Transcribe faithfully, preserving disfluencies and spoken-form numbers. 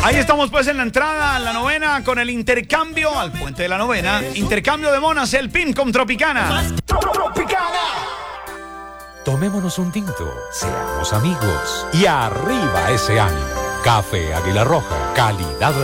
Ahí estamos pues en la entrada, en la novena, con el intercambio al puente de la novena. Intercambio de monas, el P I M con Tropicana. Tropicana. Tomémonos un tinto, seamos amigos y arriba ese ánimo. Café Águila Roja, calidad